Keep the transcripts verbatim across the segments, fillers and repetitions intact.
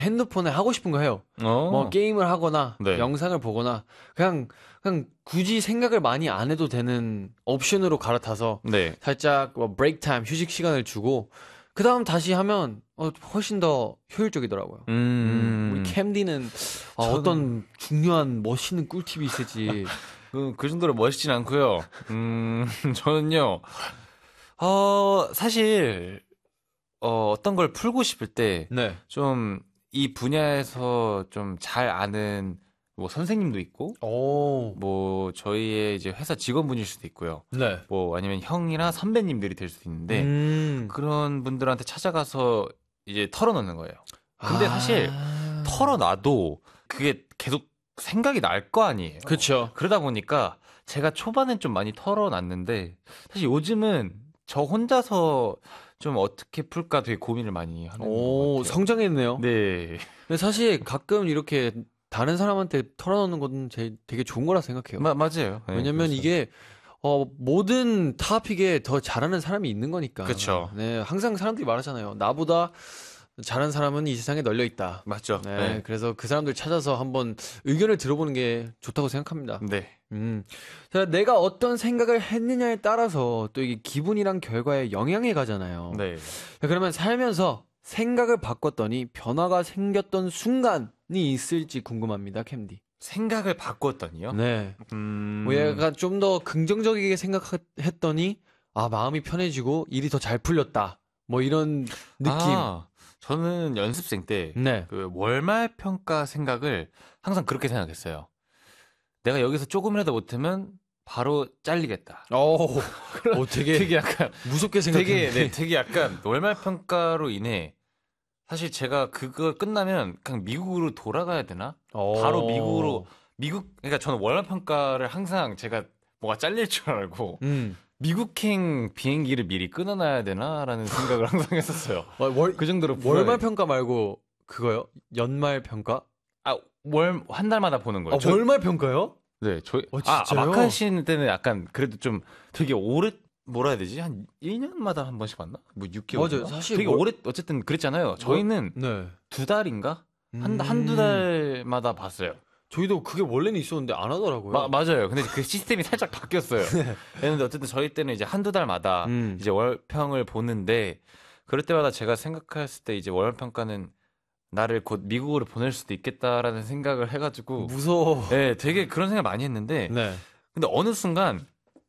핸드폰에 하고 싶은 거 해요. 어. 뭐 게임을 하거나 네. 영상을 보거나 그냥 그냥 굳이 생각을 많이 안 해도 되는 옵션으로 갈아타서 네. 살짝 뭐 브레이크 타임 휴식 시간을 주고 그 다음 다시 하면 어, 훨씬 더 효율적이더라고요. 음. 음, 우리 캠디는 아, 저는... 어떤 중요한 멋있는 꿀팁이 있을지. 그, 그 정도로 멋있진 않고요. 음, 저는요. 어, 사실 어, 어떤 걸 풀고 싶을 때 좀 이 네. 분야에서 좀 잘 아는 뭐 선생님도 있고, 오. 뭐 저희의 이제 회사 직원분일 수도 있고요. 네. 뭐 아니면 형이나 선배님들이 될 수도 있는데 음. 그런 분들한테 찾아가서 이제 털어놓는 거예요. 근데 아. 사실 털어놔도 그게 계속 생각이 날 거 아니에요. 그렇죠. 그러다 보니까 제가 초반엔 좀 많이 털어놨는데 사실 요즘은 저 혼자서 좀 어떻게 풀까 되게 고민을 많이 하는 것 같아요. 성장했네요. 네. 근데 사실 가끔 이렇게 다른 사람한테 털어놓는 건 제, 되게 좋은 거라 생각해요. 마, 맞아요. 네, 왜냐면 그래서. 이게 어, 모든 토픽에 더 잘하는 사람이 있는 거니까. 그렇죠. 네, 항상 사람들이 말하잖아요. 나보다 잘하는 사람은 이 세상에 널려 있다. 맞죠. 네, 네. 그래서 그 사람들 찾아서 한번 의견을 들어보는 게 좋다고 생각합니다. 네. 음, 자, 내가 어떤 생각을 했느냐에 따라서 또 이게 기분이랑 결과에 영향이 가잖아요. 네. 자, 그러면 살면서 생각을 바꿨더니 변화가 생겼던 순간이 있을지 궁금합니다, 캠디. 생각을 바꿨더니요? 네. 음... 뭐 약간 좀 더 긍정적이게 생각했더니 아 마음이 편해지고 일이 더 잘 풀렸다. 뭐 이런 느낌. 아, 저는 연습생 때 네. 그 월말 평가 생각을 항상 그렇게 생각했어요. 내가 여기서 조금이라도 못하면 바로 잘리겠다. 오, 오 되게 되게 약간 무섭게 생각했네. 되게 네, 되게 약간 월말 평가로 인해 사실 제가 그거 끝나면 그냥 미국으로 돌아가야 되나? 오. 바로 미국으로 미국 그러니까 저는 월말 평가를 항상 제가 뭐가 잘릴 줄 알고 음. 미국행 비행기를 미리 끊어놔야 되나라는 생각을 항상 했었어요. 월, 그 정도로 월말 평가 말고 그거요? 연말 평가? 아, 월 한 달마다 보는 거예요. 아, 저, 월말 평가요? 네, 저희 어, 아, 진짜요? 마카 씨 때는 약간 그래도 좀 되게 오래 뭐라 해야 되지? 한 일 년마다 한 번씩 봤나? 뭐 육 개월. 맞아요. 사실 되게 월... 오래 어쨌든 그랬잖아요. 저희는 네. 두 달인가? 한, 음... 한두 달마다 봤어요. 저희도 그게 원래는 있었는데 안 하더라고요. 마, 맞아요. 근데 그 시스템이 살짝 바뀌었어요. 네. 그런데 어쨌든 저희 때는 이제 한두 달마다 음. 이제 월평을 보는데 그럴 때마다 제가 생각했을 때 이제 월평가는 나를 곧 미국으로 보낼 수도 있겠다라는 생각을 해가지고 무서워. 네, 되게 그런 생각 많이 했는데 네. 근데 어느 순간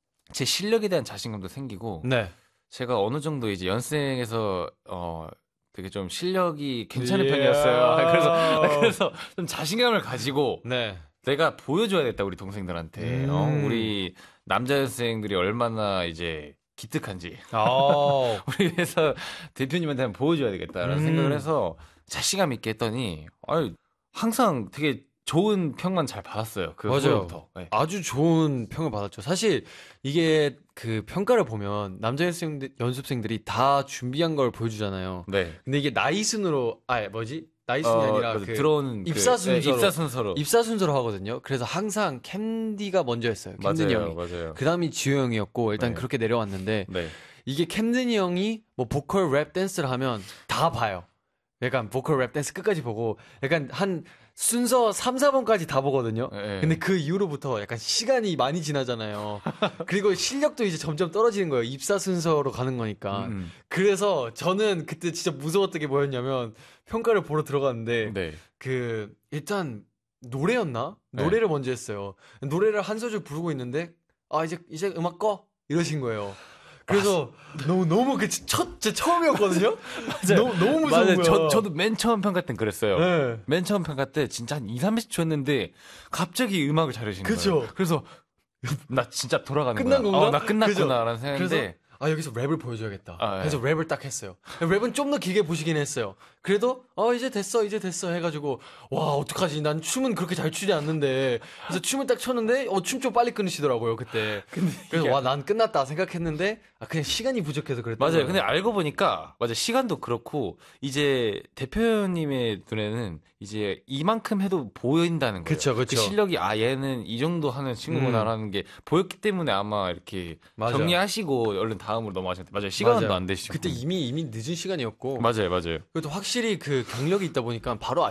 제 실력에 대한 자신감도 생기고 네. 제가 어느 정도 이제 연생에서 어 되게 좀 실력이 괜찮은 yeah. 편이었어요. 그래서 그래서 좀 자신감을 가지고 네. 내가 보여줘야겠다 우리 동생들한테. 음. 어, 우리 남자 연생들이 얼마나 이제 기특한지. 아. 우리 회사 대표님한테 한번 보여줘야 되겠다라는 음. 생각을 해서 자신감 있게 했더니 아유, 항상 되게 좋은 평만 잘 받았어요. 그 맞아요. 네. 아주 좋은 평을 받았죠. 사실 이게 그 평가를 보면 남자 연습생들, 연습생들이 다 준비한 걸 보여주잖아요. 네. 근데 이게 나이 순으로 아 뭐지? 나이 순이 어, 아니라 맞아, 그 들어오는 입사 그, 순서로 네, 입사 순서로 입사 순서로 하거든요. 그래서 항상 캠디가 먼저였어요. 캠든이 맞아요, 형이. 맞아요. 그다음이 지효 형이었고 일단 네. 그렇게 내려왔는데 네. 이게 캠든이 형이 뭐 보컬 랩 댄스를 하면 다 봐요. 약간 보컬 랩 댄스 끝까지 보고 약간 한 순서 삼, 사 번까지 다 보거든요. 네. 근데 그 이후로부터 약간 시간이 많이 지나잖아요. 그리고 실력도 이제 점점 떨어지는 거예요. 입사 순서로 가는 거니까. 음. 그래서 저는 그때 진짜 무서웠던 게 뭐였냐면 평가를 보러 들어갔는데 네. 그 일단 노래였나? 네. 노래를 먼저 했어요. 노래를 한 소절 부르고 있는데 아 이제 이제 음악 꺼 이러신 거예요. 그래서 너무 너무 그첫 제 처음이었거든요. 맞아요. 너무 너무 무서운 맞아요. 거야. 저 저도 맨 처음 평가 때는 그랬어요. 네. 맨 처음 평가 때 진짜 한 이, 삼십 초였는데 갑자기 음악을 잘해주는 그쵸. 거예요. 그래서 나 진짜 돌아가는 끝난 거야. 건가? 어, 나 끝났구나라는 생각인데 그래서 아 여기서 랩을 보여줘야겠다. 아, 그래서 네. 랩을 딱 했어요. 랩은 좀 더 길게 보시긴 했어요. 그래도 어 이제 됐어 이제 됐어 해가지고 와 어떡하지 난 춤은 그렇게 잘 추지 않는데 그래서 춤을 딱 췄는데 어 춤 좀 빨리 끊으시더라고요 그때. 근데 그래서 이게- 와 난 끝났다 생각했는데 아 그냥 시간이 부족해서 그랬던 맞아요. 거예요. 근데 알고 보니까 맞아 시간도 그렇고 이제 대표님의 눈에는 이제 이만큼 해도 보인다는 거예요. 그쵸, 그쵸. 그 실력이 아 얘는 이 정도 하는 친구구나라는 게 보였기 때문에 아마 이렇게 맞아. 정리하시고 얼른 다 다음으로 넘어가시면 돼요. 맞아요. 시간도 맞아요. 안 되시고. 그때 이미 이미 늦은 시간이었고. 맞아요, 맞아요. 그래도 확실히 그 경력이 있다 보니까 바로